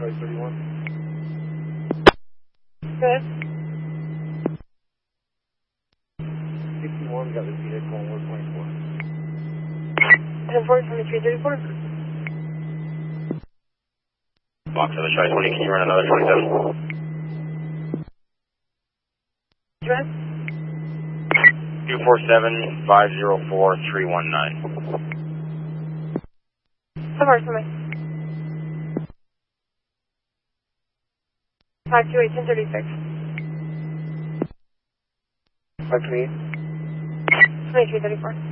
Charlie 31. Good. 61, got the vehicle on 124. 10-4, 2334. Box of the Charlie 20, can you run another 27? Address? 247-504-319. So far, somebody. 528, 1036. 528. 2334.